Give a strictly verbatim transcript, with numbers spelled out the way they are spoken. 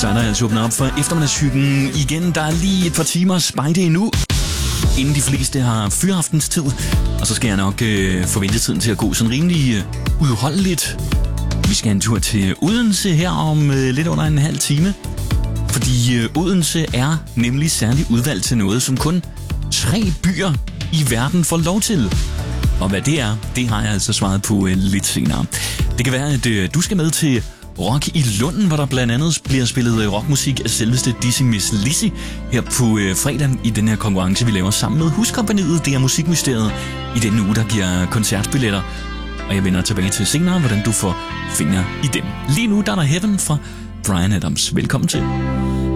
så er der altså åbnet op for eftermiddagshyggen igen. Der er lige et par timer spejde endnu, inden de fleste har fyraftenstid. Og så skal jeg nok øh, få ventetiden til at gå sådan rimelig øh, udholdeligt. Vi skal en tur til Odense her om øh, lidt under en halv time. Fordi øh, Odense er nemlig særligt udvalgt til noget, som kun tre byer i verden får lov til. Og hvad det er, det har jeg altså svaret på øh, lidt senere. Det kan være, at øh, du skal med til Rock i Lunden, hvor der blandt andet bliver spillet øh, rockmusik af selveste Dizzy Miss Lizzy her på øh, fredag i den her konkurrence, vi laver sammen med Huskompagniet. Det er Musikmysteriet i denne uge, der giver koncertbilletter. Og jeg vender tilbage til senere, hvordan du får fingre i dem. Lige nu der er der Heaven fra Bryan Adams. Velkommen til.